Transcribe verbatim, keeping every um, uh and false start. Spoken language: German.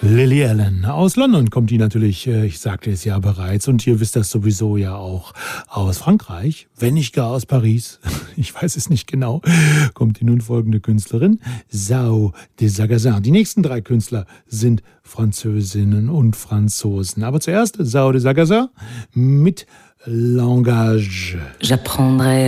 Lily Allen. Aus London kommt die natürlich, ich sagte es ja bereits, und ihr wisst das sowieso ja auch, aus Frankreich, wenn nicht gar aus Paris, ich weiß es nicht genau, kommt die nun folgende Künstlerin, Zao de Sagazin. Die nächsten drei Künstler sind Französinnen und Franzosen. Aber zuerst Zao de Sagazin mit Langage. J'apprendrai